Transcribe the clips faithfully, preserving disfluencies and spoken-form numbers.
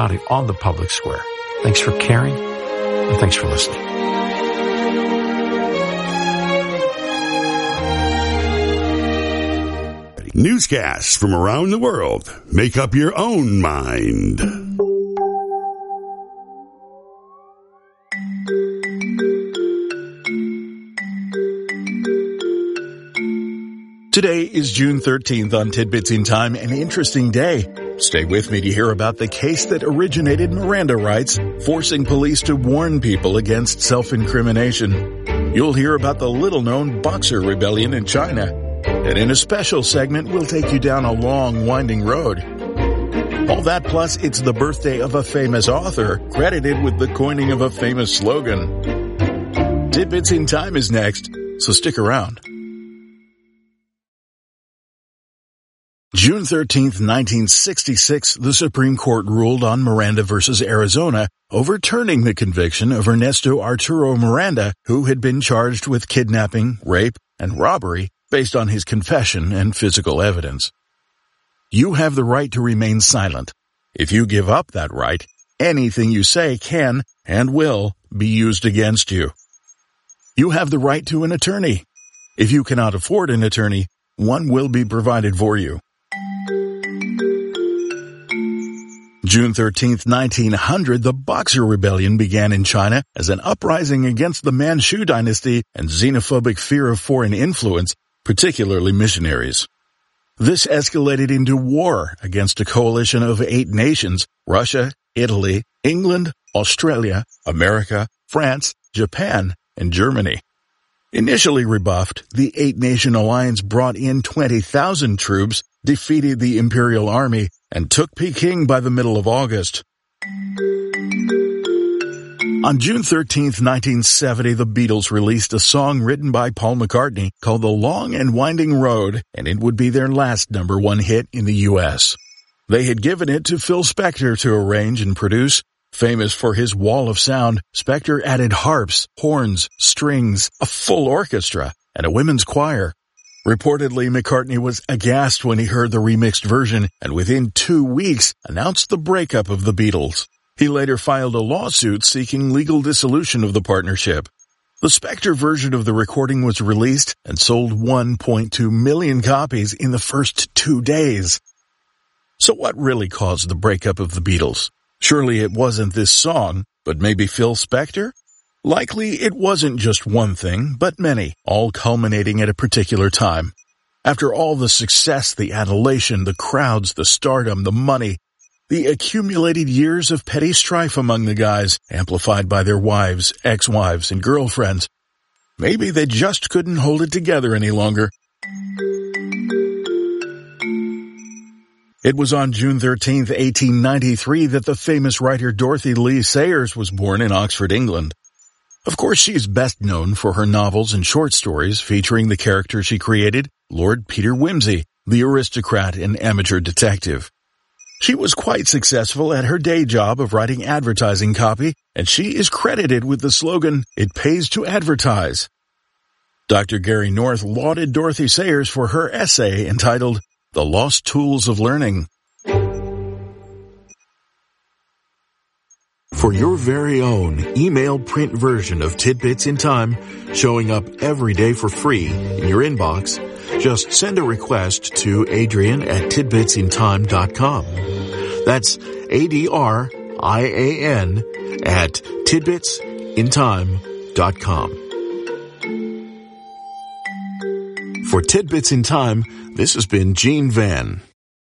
on the public square. Thanks for caring, and thanks for listening. Newscasts from around the world. Make up your own mind. Today is June thirteenth on Tidbits in Time, an interesting day. Stay with me to hear about the case that originated Miranda rights, forcing police to warn people against self-incrimination. You'll hear about the little-known Boxer Rebellion in China. And in a special segment, we'll take you down a long, winding road. All that plus, it's the birthday of a famous author, credited with the coining of a famous slogan. Tidbits in Time is next, so stick around. June thirteenth, nineteen sixty-six, the Supreme Court ruled on Miranda versus Arizona, overturning the conviction of Ernesto Arturo Miranda, who had been charged with kidnapping, rape, and robbery based on his confession and physical evidence. You have the right to remain silent. If you give up that right, anything you say can and will be used against you. You have the right to an attorney. If you cannot afford an attorney, one will be provided for you. June thirteenth, nineteen hundred, the Boxer Rebellion began in China as an uprising against the Manchu dynasty and xenophobic fear of foreign influence, particularly missionaries. This escalated into war against a coalition of eight nations: Russia, Italy, England, Australia, America, France, Japan, and Germany. Initially rebuffed, the eight-nation alliance brought in twenty thousand troops, defeated the Imperial Army, and took Peking by the middle of August. On June thirteenth, nineteen seventy, the Beatles released a song written by Paul McCartney called The Long and Winding Road, and it would be their last number one hit in the U S. They had given it to Phil Spector to arrange and produce. Famous for his wall of sound, Spector added harps, horns, strings, a full orchestra, and a women's choir. Reportedly, McCartney was aghast when he heard the remixed version, and within two weeks announced the breakup of the Beatles. He later filed a lawsuit seeking legal dissolution of the partnership. The Spector version of the recording was released and sold one point two million copies in the first two days. So what really caused the breakup of the Beatles? Surely it wasn't this song, but maybe Phil Spector? Likely it wasn't just one thing, but many, all culminating at a particular time. After all the success, the adulation, the crowds, the stardom, the money, the accumulated years of petty strife among the guys, amplified by their wives, ex-wives, and girlfriends, maybe they just couldn't hold it together any longer. It was on June thirteenth, eighteen ninety-three, that the famous writer Dorothy Lee Sayers was born in Oxford, England. Of course, she is best known for her novels and short stories featuring the character she created, Lord Peter Wimsey, the aristocrat and amateur detective. She was quite successful at her day job of writing advertising copy, and she is credited with the slogan, "It pays to advertise." Doctor Gary North lauded Dorothy Sayers for her essay entitled, The Lost Tools of Learning. For your very own email print version of Tidbits in Time, showing up every day for free in your inbox, just send a request to Adrian at tidbits in time dot com. That's A D R I A N at tidbits in time dot com. For Tidbits in Time, this has been Gene Van.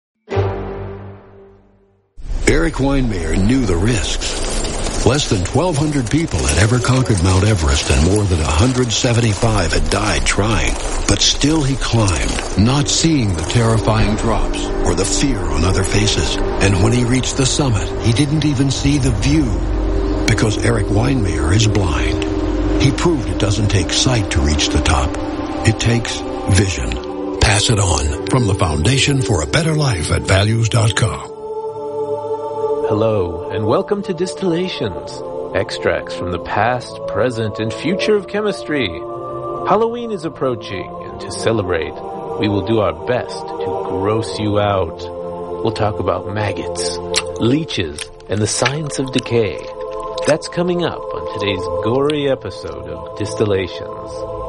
Eric Weinmayer knew the risks. Less than twelve hundred people had ever conquered Mount Everest, and more than one hundred seventy-five had died trying. But still he climbed, not seeing the terrifying drops or the fear on other faces. And when he reached the summit, he didn't even see the view, because Eric Weinmayer is blind. He proved it doesn't take sight to reach the top. It takes vision. Pass it on from the Foundation for a Better Life at values dot com. Hello, and welcome to Distillations, extracts from the past, present, and future of chemistry. Halloween is approaching, and to celebrate, we will do our best to gross you out. We'll talk about maggots, leeches, and the science of decay. That's coming up on today's gory episode of Distillations.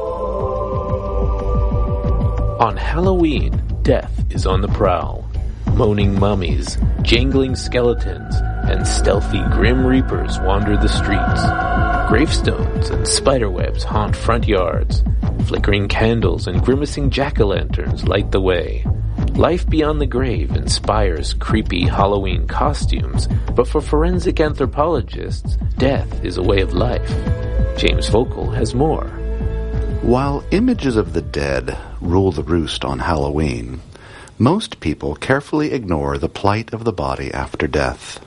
On Halloween, death is on the prowl. Moaning mummies, jangling skeletons, and stealthy grim reapers wander the streets. Gravestones and spiderwebs haunt front yards. Flickering candles and grimacing jack-o'-lanterns light the way. Life beyond the grave inspires creepy Halloween costumes, but for forensic anthropologists, death is a way of life. James Vokal has more. While images of the dead rule the roost on Halloween, most people carefully ignore the plight of the body after death.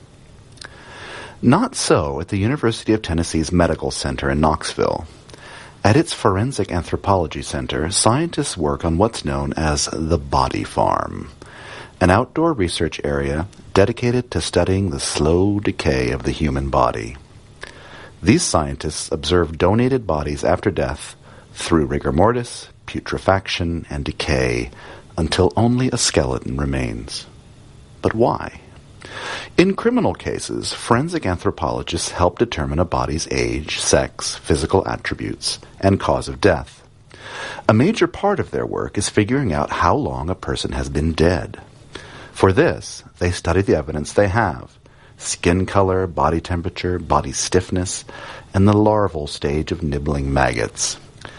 Not so at the University of Tennessee's Medical Center in Knoxville. At its Forensic Anthropology Center, scientists work on what's known as the Body Farm, an outdoor research area dedicated to studying the slow decay of the human body. These scientists observe donated bodies after death through rigor mortis, putrefaction, and decay until only a skeleton remains. But why? In criminal cases, forensic anthropologists help determine a body's age, sex, physical attributes, and cause of death. A major part of their work is figuring out how long a person has been dead. For this, they study the evidence they have: skin color, body temperature, body stiffness, and the larval stage of nibbling maggots.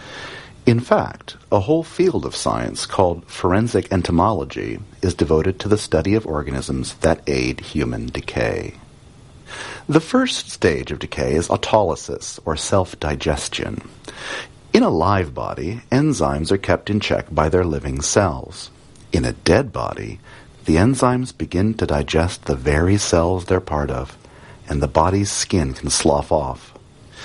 In fact, a whole field of science called forensic entomology is devoted to the study of organisms that aid human decay. The first stage of decay is autolysis, or self-digestion. In a live body, enzymes are kept in check by their living cells. In a dead body, the enzymes begin to digest the very cells they're part of, and the body's skin can slough off.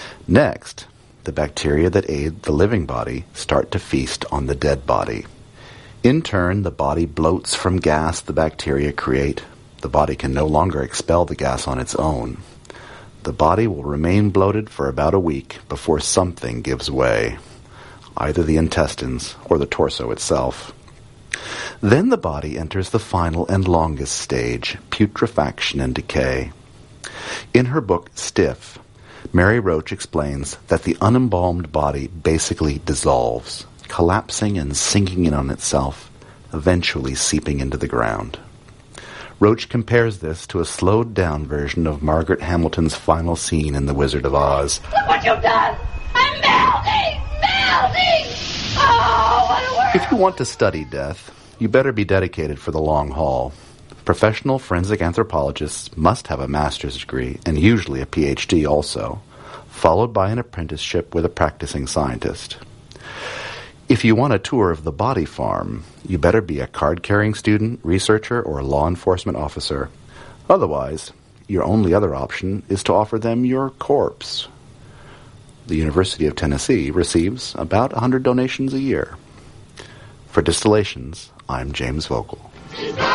Next, the bacteria that aid the living body start to feast on the dead body. In turn, the body bloats from gas the bacteria create. The body can no longer expel the gas on its own. The body will remain bloated for about a week before something gives way, either the intestines or the torso itself. Then the body enters the final and longest stage, putrefaction and decay. In her book, Stiff, Mary Roach explains that the unembalmed body basically dissolves, collapsing and sinking in on itself, eventually seeping into the ground. Roach compares this to a slowed-down version of Margaret Hamilton's final scene in The Wizard of Oz. Look what you've done! I'm melting! Melting! Oh, what a world! If you want to study death, you better be dedicated for the long haul. Professional forensic anthropologists must have a master's degree, and usually a P H D also, followed by an apprenticeship with a practicing scientist. If you want a tour of the Body Farm, you better be a card-carrying student, researcher, or a law enforcement officer. Otherwise, your only other option is to offer them your corpse. The University of Tennessee receives about one hundred donations a year. For Distillations, I'm James Vokal.